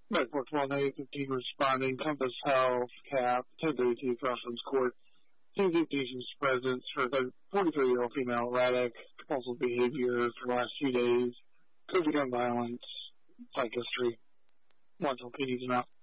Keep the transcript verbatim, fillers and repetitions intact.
Network one eight fifteen responding. Compass Health, Cap, ten thirty-two Crosslands Court. Two patient's presence for the forty-three-year-old female erratic, compulsive behavior for the last few days, could become violence, psych history. One till P D's out.